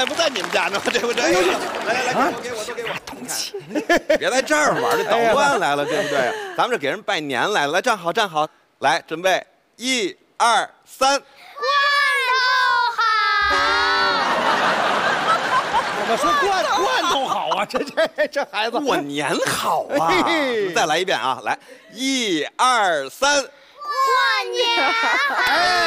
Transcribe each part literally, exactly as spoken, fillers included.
天不在你们家呢吗？对不对？来来来，都给我，都给我。 同情， 别在这儿玩，这捣乱来了，对不对？咱们这给人拜年来了，来站好站好，来准备，一二三。 罐头好。 怎么说罐罐头好啊？这这这孩子过年好啊！再来一遍啊，来，一二三。 过年好。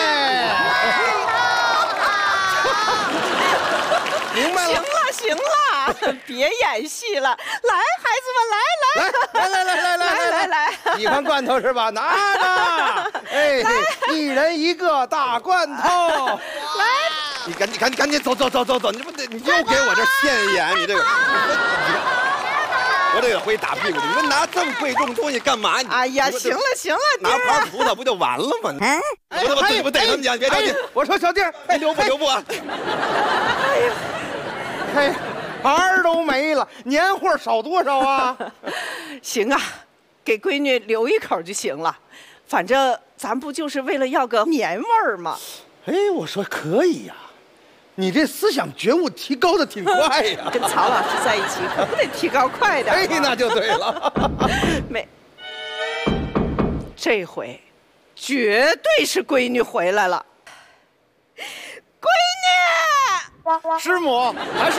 明白了。 行了行了，别演戏了，来，孩子们，来来来来来来来来来来， 喜欢罐头是吧？拿着，哎，一人一个大罐头。 来， 你赶紧赶紧赶紧走走走走走，你不得你又给我这现眼，你这个，我这个会打屁股的。你说拿这么贵重的东西干嘛？ 哎呀，行了行了， 拿盘葡萄不就完了吗？ 哎， 我我我逮他们去，别着急。 我说小弟儿， 你留步留步啊！ 哎呀， 嘿，盘儿都没了，年货少多少啊？ 行啊，给闺女留一口就行了，反正咱不就是为了要个年味儿吗？ 哎，我说可以呀、啊，你这思想觉悟提高的挺快呀、啊。 跟曹老师在一起可不得提高快点。 哎，那就对了。 没，这回绝对是闺女回来了。闺女， 师母还是。